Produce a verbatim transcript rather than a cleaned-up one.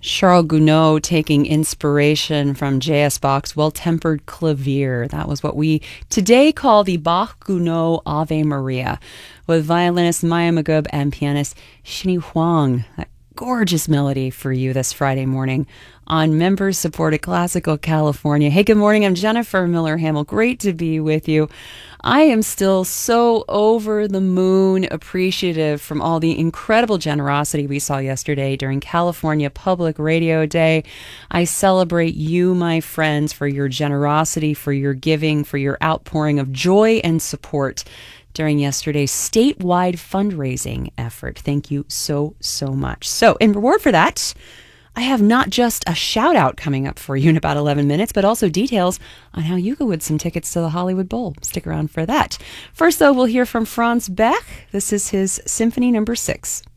Charles Gounod taking inspiration from J S Bach's Well-Tempered Clavier. That was what we today call the Bach-Gounod Ave Maria, with violinist Maya Magub and pianist Xinyi Huang. That gorgeous melody for you this Friday morning on Members-Supported Classical California. Hey, good morning. I'm Jennifer Miller-Hamill. Great to be with you. I am still so over the moon appreciative from all the incredible generosity we saw yesterday during California Public Radio Day. I celebrate you, my friends, for your generosity, for your giving, for your outpouring of joy and support during yesterday's statewide fundraising effort. Thank you so, so much. So in reward for that, I have not just a shout out coming up for you in about eleven minutes, but also details on how you could win some tickets to the Hollywood Bowl. Stick around for that. First, though, we'll hear from Franz Beck. This is his Symphony Number Six.